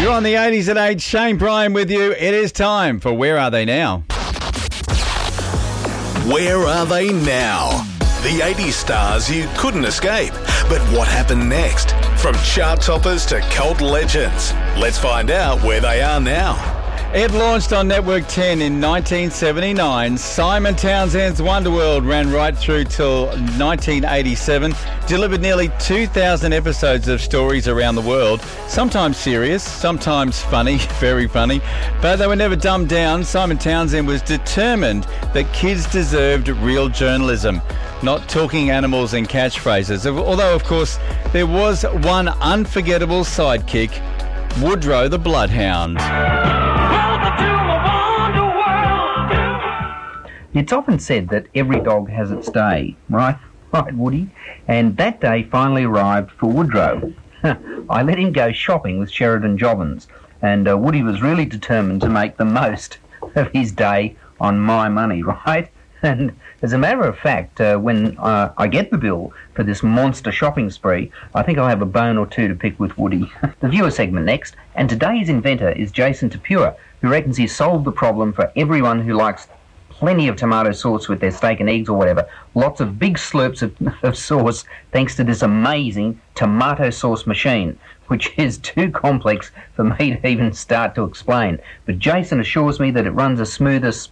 You're on the 80s at 8. Shane Bryan with you. It is time for Where Are They Now? Where are they now? The 80s stars you couldn't escape. But what happened next? From chart toppers to cult legends. Let's find out where they are now. It launched on Network 10 in 1979. Simon Townsend's Wonderworld ran right through till 1987, delivered nearly 2,000 episodes of stories around the world, sometimes serious, sometimes funny, very funny, but they were never dumbed down. Simon Townsend was determined that kids deserved real journalism, not talking animals and catchphrases. Although, of course, there was one unforgettable sidekick, Woodrow the Bloodhound. It's often said that every dog has its day, right? Right, Woody? And that day finally arrived for Woodrow. I let him go shopping with Sheridan Jobbins, and Woody was really determined to make the most of his day on my money, right? And as a matter of fact, when I get the bill for this monster shopping spree, I think I'll have a bone or two to pick with Woody. The viewer segment next, and today's inventor is Jason Tapua, who reckons he's solved the problem for everyone who likes plenty of tomato sauce with their steak and eggs or whatever. Lots of big slurps of sauce thanks to this amazing tomato sauce machine, which is too complex for me to even start to explain. But Jason assures me that it runs as smooth as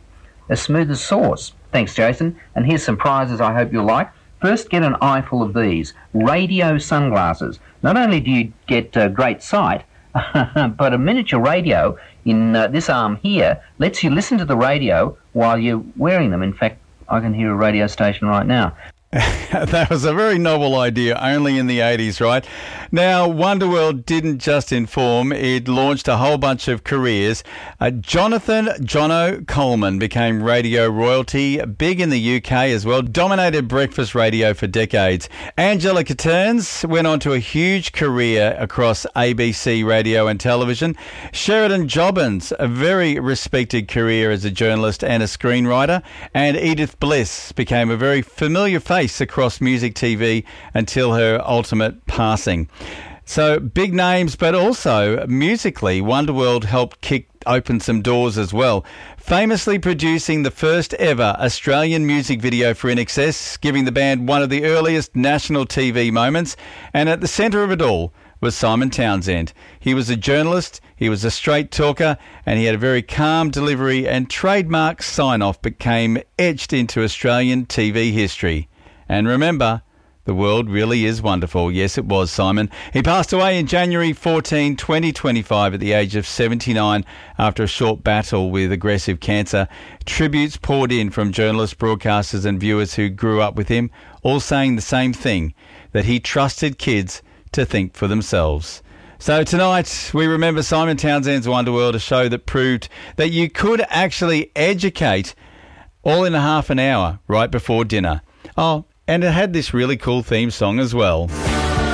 sauce. Thanks, Jason. And here's some prizes I hope you'll like. First, get an eyeful of these radio sunglasses. Not only do you get great sight, but a miniature radio in this arm here lets you listen to the radio while you're wearing them. In fact, I can hear a radio station right now. That was a very novel idea, only in the 80s, right? Now, Wonderworld didn't just inform, it launched a whole bunch of careers. Jonathan Jono Coleman became radio royalty, big in the UK as well, dominated breakfast radio for decades. Angela Catterns went on to a huge career across ABC radio and television. Sheridan Jobbins, a very respected career as a journalist and a screenwriter. And Edith Bliss became a very familiar face across music TV until her ultimate passing. So big names, but also musically, Wonderworld helped kick open some doors as well, famously producing the first ever Australian music video for INXS, giving the band one of the earliest national TV moments. And at the centre of it all was Simon Townsend. He was a journalist, he was a straight talker, and he had a very calm delivery, and trademark sign-off became etched into Australian TV history. And remember, the world really is wonderful. Yes, it was, Simon. He passed away in January 14, 2025 at the age of 79 after a short battle with aggressive cancer. Tributes poured in from journalists, broadcasters and viewers who grew up with him, all saying the same thing, that he trusted kids to think for themselves. So tonight we remember Simon Townsend's Wonderworld, a show that proved that you could actually educate all in a half an hour right before dinner. Oh, and it had this really cool theme song as well.